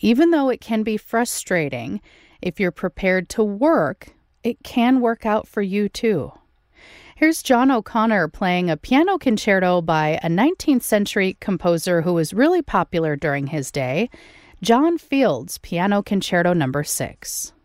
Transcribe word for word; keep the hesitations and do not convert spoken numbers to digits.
even though it can be frustrating, if you're prepared to work, it can work out for you too. Here's John O'Connor playing a piano concerto by a nineteenth century composer who was really popular during his day, John Field's Piano Concerto Number six.